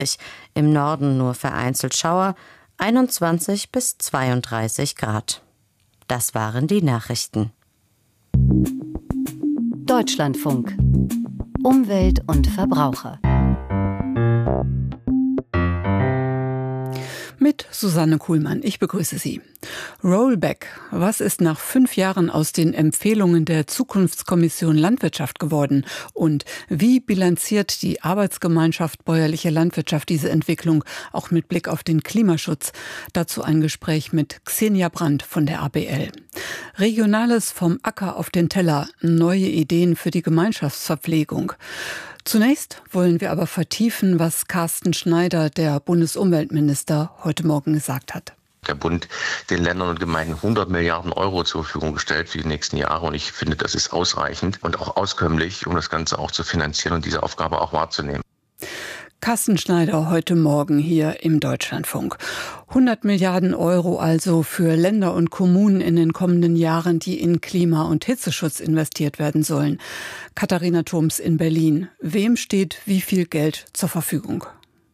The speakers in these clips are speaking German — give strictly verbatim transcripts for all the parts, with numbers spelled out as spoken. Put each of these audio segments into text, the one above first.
im Norden nur vereinzelt Schauer, einundzwanzig bis zweiunddreißig Grad. Das waren die Nachrichten. Deutschlandfunk. Umwelt und Verbraucher. Mit Susanne Kuhlmann. Ich begrüße Sie. Rollback. Was ist nach fünf Jahren aus den Empfehlungen der Zukunftskommission Landwirtschaft geworden? Und wie bilanziert die Arbeitsgemeinschaft Bäuerliche Landwirtschaft diese Entwicklung, auch mit Blick auf den Klimaschutz? Dazu ein Gespräch mit Xenia Brandt von der A B L. Regionales vom Acker auf den Teller. Neue Ideen für die Gemeinschaftsverpflegung. Zunächst wollen wir aber vertiefen, was Carsten Schneider, der Bundesumweltminister, heute Morgen gesagt hat. Der Bund den Ländern und Gemeinden hundert Milliarden Euro zur Verfügung gestellt für die nächsten Jahre. Und ich finde, das ist ausreichend und auch auskömmlich, um das Ganze auch zu finanzieren und diese Aufgabe auch wahrzunehmen. Carsten Schneider heute Morgen hier im Deutschlandfunk. hundert Milliarden Euro also für Länder und Kommunen in den kommenden Jahren, die in Klima- und Hitzeschutz investiert werden sollen. Katharina Thoms in Berlin. Wem steht wie viel Geld zur Verfügung?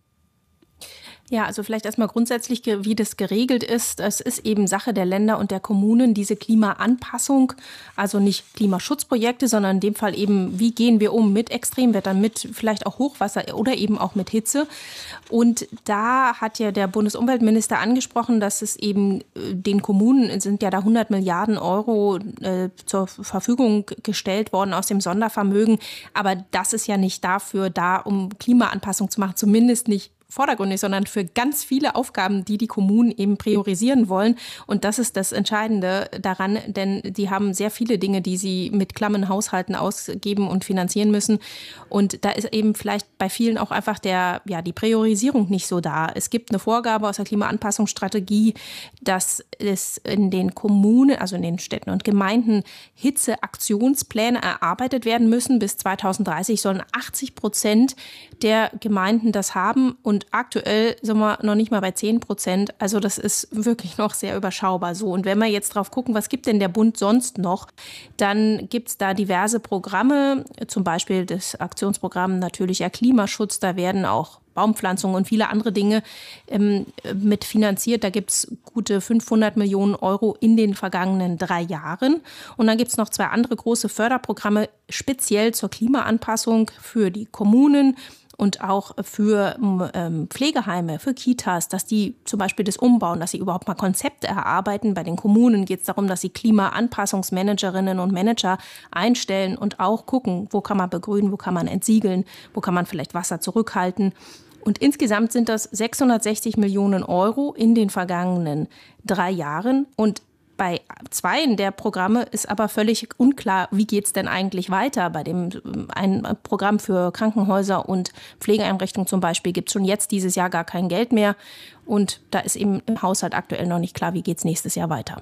Ja, also vielleicht erstmal grundsätzlich, wie das geregelt ist. Es ist eben Sache der Länder und der Kommunen, diese Klimaanpassung, also nicht Klimaschutzprojekte, sondern in dem Fall eben, wie gehen wir um mit Extremwettern, mit vielleicht auch Hochwasser oder eben auch mit Hitze. Und da hat ja der Bundesumweltminister angesprochen, dass es eben den Kommunen, es sind ja da hundert Milliarden Euro äh, zur Verfügung gestellt worden aus dem Sondervermögen. Aber das ist ja nicht dafür da, um Klimaanpassung zu machen, zumindest nicht vordergründig, sondern für ganz viele Aufgaben, die die Kommunen eben priorisieren wollen. Und das ist das Entscheidende daran, denn die haben sehr viele Dinge, die sie mit klammen Haushalten ausgeben und finanzieren müssen. Und da ist eben vielleicht bei vielen auch einfach der, ja, die Priorisierung nicht so da. Es gibt eine Vorgabe aus der Klimaanpassungsstrategie, dass es in den Kommunen, also in den Städten und Gemeinden, Hitzeaktionspläne erarbeitet werden müssen. Bis zweitausenddreißig sollen achtzig Prozent der Gemeinden das haben. Und aktuell sind wir noch nicht mal bei zehn Prozent. Also das ist wirklich noch sehr überschaubar so. Und wenn wir jetzt drauf gucken, was gibt denn der Bund sonst noch, dann gibt es da diverse Programme, zum Beispiel das Aktionsprogramm Natürlicher Klimaschutz. Da werden auch Baumpflanzungen und viele andere Dinge ähm, mit finanziert. Da gibt es gute fünfhundert Millionen Euro in den vergangenen drei Jahren. Und dann gibt es noch zwei andere große Förderprogramme, speziell zur Klimaanpassung für die Kommunen und auch für ähm, Pflegeheime, für Kitas, dass die zum Beispiel das umbauen, dass sie überhaupt mal Konzepte erarbeiten. Bei den Kommunen geht es darum, dass sie Klimaanpassungsmanagerinnen und Manager einstellen und auch gucken, wo kann man begrünen, wo kann man entsiegeln, wo kann man vielleicht Wasser zurückhalten. Und insgesamt sind das sechshundertsechzig Millionen Euro in den vergangenen drei Jahren. Und bei zweien der Programme ist aber völlig unklar, wie geht es denn eigentlich weiter. Bei dem ein Programm für Krankenhäuser und Pflegeeinrichtungen zum Beispiel gibt es schon jetzt dieses Jahr gar kein Geld mehr. Und da ist eben im Haushalt aktuell noch nicht klar, wie geht es nächstes Jahr weiter.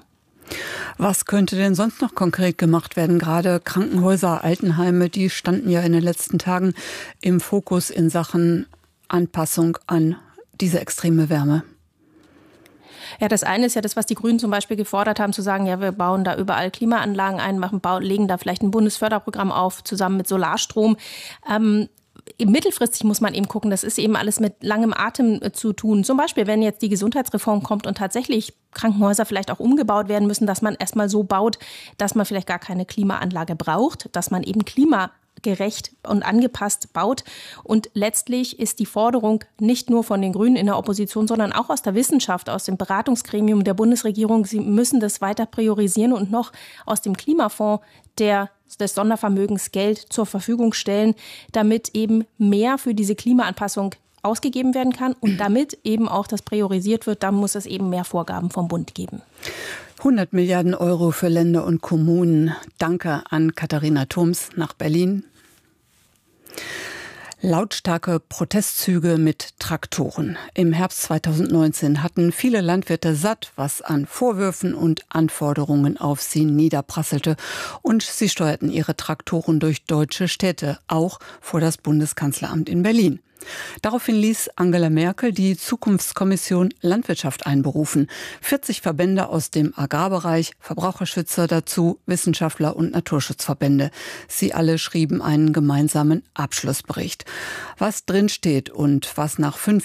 Was könnte denn sonst noch konkret gemacht werden? Gerade Krankenhäuser, Altenheime, die standen ja in den letzten Tagen im Fokus in Sachen Anpassung an diese extreme Wärme. Ja, das eine ist ja das, was die Grünen zum Beispiel gefordert haben, zu sagen, ja, wir bauen da überall Klimaanlagen ein, machen, bauen, legen da vielleicht ein Bundesförderprogramm auf, zusammen mit Solarstrom. Ähm, mittelfristig muss man eben gucken, das ist eben alles mit langem Atem äh, zu tun. Zum Beispiel, wenn jetzt die Gesundheitsreform kommt und tatsächlich Krankenhäuser vielleicht auch umgebaut werden müssen, dass man erstmal so baut, dass man vielleicht gar keine Klimaanlage braucht, dass man eben Klima gerecht und angepasst baut. Und letztlich ist die Forderung nicht nur von den Grünen in der Opposition, sondern auch aus der Wissenschaft, aus dem Beratungsgremium der Bundesregierung. Sie müssen das weiter priorisieren und noch aus dem Klimafonds der, des Sondervermögens Geld zur Verfügung stellen, damit eben mehr für diese Klimaanpassung ausgegeben werden kann und damit eben auch das priorisiert wird, dann muss es eben mehr Vorgaben vom Bund geben. hundert Milliarden Euro für Länder und Kommunen. Danke an Katharina Thoms nach Berlin. Lautstarke Protestzüge mit Traktoren. Im Herbst zweitausendneunzehn hatten viele Landwirte satt, was an Vorwürfen und Anforderungen auf sie niederprasselte. Und sie steuerten ihre Traktoren durch deutsche Städte, auch vor das Bundeskanzleramt in Berlin. Daraufhin ließ Angela Merkel die Zukunftskommission Landwirtschaft einberufen. vierzig Verbände aus dem Agrarbereich, Verbraucherschützer dazu, Wissenschaftler und Naturschutzverbände. Sie alle schrieben einen gemeinsamen Abschlussbericht. Was drinsteht und was nach fünf